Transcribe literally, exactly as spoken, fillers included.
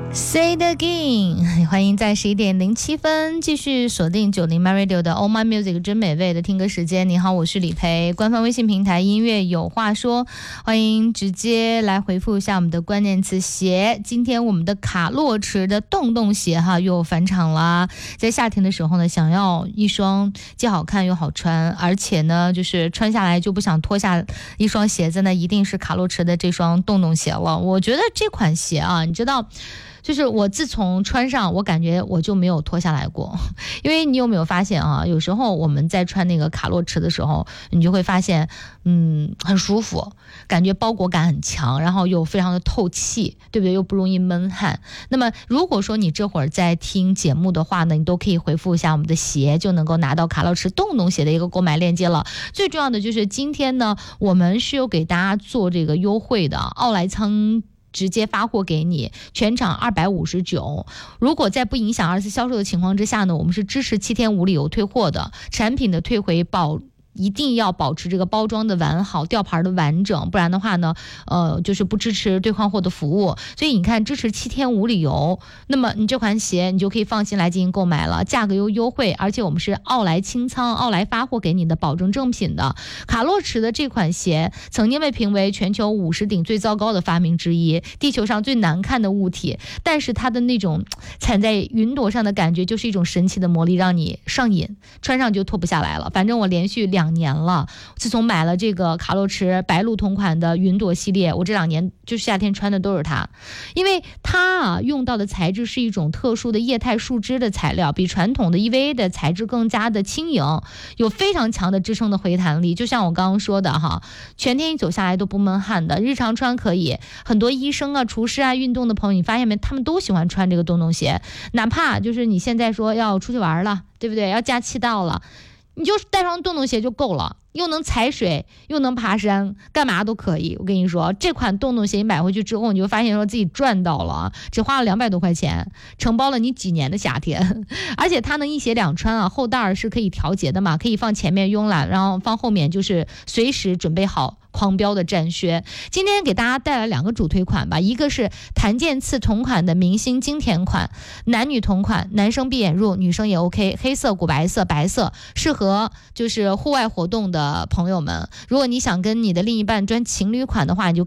Say it again， 欢迎在十一点零七分继续锁定九零 My Radio 的 Oh My Music 真美味的听歌时间。你好，我是李培，官方微信平台音乐有话说，欢迎直接来回复一下我们的关键词鞋。今天我们的卡洛驰的洞洞鞋哈又返场了。在夏天的时候呢，想要一双既好看又好穿，而且呢就是穿下来就不想脱下一双鞋子呢，一定是卡洛驰的这双洞洞鞋了。我觉得这款鞋啊，你知道就是我自从穿上，我感觉我就没有脱下来过。因为你有没有发现啊，有时候我们在穿那个卡洛驰的时候，你就会发现嗯很舒服，感觉包裹感很强，然后又非常的透气，对不对？又不容易闷汗。那么如果说你这会儿在听节目的话呢，你都可以回复一下我们的鞋，就能够拿到卡洛驰洞洞鞋的一个购买链接了。最重要的就是今天呢，我们是有给大家做这个优惠的，奥莱仓直接发货给你，全场二百五十九。如果在不影响二次销售的情况之下呢，我们是支持七天无理由退货的，产品的退回保一定要保持这个包装的完好，吊牌的完整，不然的话呢，呃，就是不支持兑换货的服务。所以你看，支持七天无理由，那么你这款鞋你就可以放心来进行购买了，价格又优惠，而且我们是奥莱清仓，奥莱发货给你的，保证正品的。卡洛驰的这款鞋曾经被评为全球五十顶最糟糕的发明之一，地球上最难看的物体，但是它的那种踩在云朵上的感觉，就是一种神奇的魔力，让你上瘾，穿上就脱不下来了。反正我连续两年了，自从买了这个卡洛驰白鹿同款的云朵系列，我这两年就是夏天穿的都是它。因为它啊用到的材质是一种特殊的液态树脂的材料，比传统的 E V A 的材质更加的轻盈，有非常强的支撑的回弹力。就像我刚刚说的哈，全天一走下来都不闷汗的，日常穿可以。很多医生啊、厨师啊、运动的朋友，你发现没？他们都喜欢穿这个洞洞鞋，哪怕就是你现在说要出去玩了，对不对？要假期到了，你就带上洞洞鞋就够了，又能踩水又能爬山，干嘛都可以。我跟你说，这款洞洞鞋买回去之后，你就发现说自己赚到了，只花了两百多块钱，承包了你几年的夏天。而且它能一鞋两穿啊，后袋是可以调节的嘛，可以放前面慵懒，然后放后面就是随时准备好狂飙的战靴。今天给大家带来两个主推款吧，一个是檀健次同款的明星经典款，男女同款，男生闭眼入，女生也 OK， 黑色、古白色、白色，适合就是户外活动的朋友们。如果你想跟你的另一半穿情侣款的话，你就